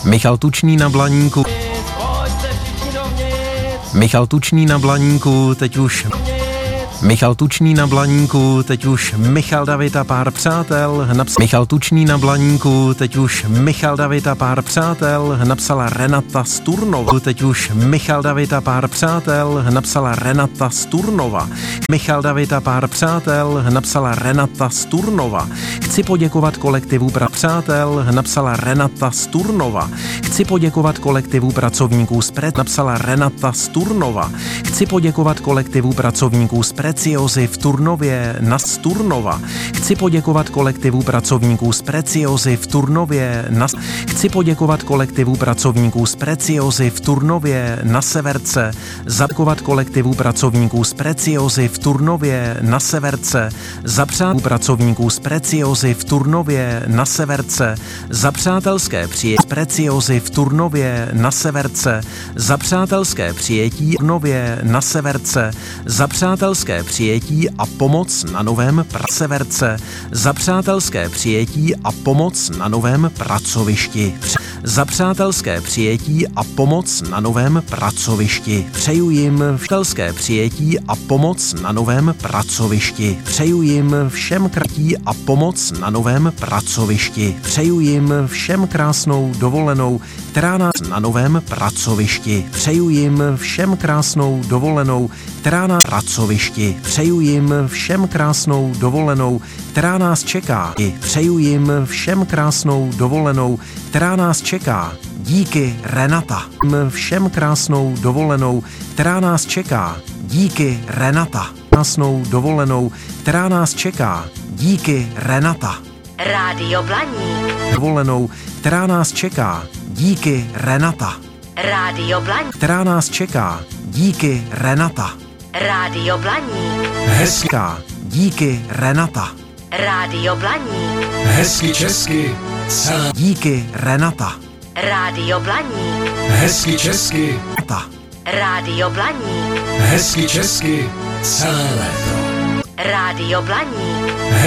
Michal Tučný na Blaníku. Michal Tučný na Blaníku, teď už... Michal Tučný na Blaníku, teď už Michal David a pár přátel, Michal Tučný na Blaníku, teď už Michal David a pár přátel, napsala Renata z Turnova. Teď už Michal David a pár přátel, napsala Renata z Turnova. Michal David a pár přátel, napsala Renata z Turnova. Chci poděkovat kolektivu přátel, napsala Renata z Turnova. Chci poděkovat kolektivu pracovníků z napsala Renata z Turnova. Chci poděkovat kolektivu pracovníků z Preciozy v Turnově na Turnova. Chci poděkovat kolektivu pracovníků z Preciozy v Turnově na... Chci poděkovat kolektivu pracovníků z Preciozy v Turnově na Severce. Zapkovat kolektivu pracovníků z Preciozy v Turnově na Severce. Zapřát pracovníků z Preciozy v Turnově na Severce. Za přátelské přijetí z Preciozy v Turnově na Severce. Za přátelské přijetí v Turnově na Severce. Za přátelské přijetí a pomoc na novém Severce. Za přátelské přijetí a pomoc na novém pracovišti. Za přátelské přijetí a pomoc na novém pracovišti. Přeju jim přátelské přijetí a pomoc na novém pracovišti. Přeju jim všem krátí a pomoc na novém pracovišti. Přeju jim všem krásnou dovolenou, která nás na novém pracovišti. Přeju jim všem krásnou dovolenou, která na pracovišti. Přeju jim všem krásnou dovolenou, která nás čeká. Přeju jim všem krásnou dovolenou, která nás čeká. Díky, Renata. Všem krásnou dovolenou, která nás čeká. Díky, Renata. Krásnou dovolenou, která nás čeká. Díky, Renata. Rádio Blaník. Dovolenou, která nás čeká. Díky, Renata. Rádio Blaník. Která nás čeká. Díky, Renata. Rádio Blaník. Hezká. Díky, Renata. Rádio Blaník. Hezky česky. Celé. Díky, Renata. Rádio Blaník. Hezky česky. Rádio Blaník. Hezky česky. Celé léto. Rádio Blaník.